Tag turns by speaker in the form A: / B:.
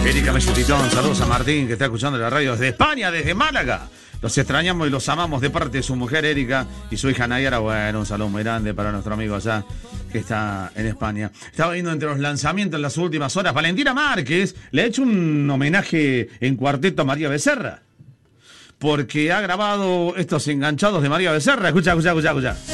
A: Erika Mellutitón, saludos a Martín que está escuchando la radio desde España, desde Málaga. Los extrañamos y los amamos de parte de su mujer Erika y su hija Nayara. Bueno, un saludo muy grande para nuestro amigo allá que está en España. Estaba viendo entre los lanzamientos en las últimas horas. Valentina Márquez le ha hecho un homenaje en cuarteto a María Becerra, porque ha grabado estos enganchados de María Becerra. Escucha.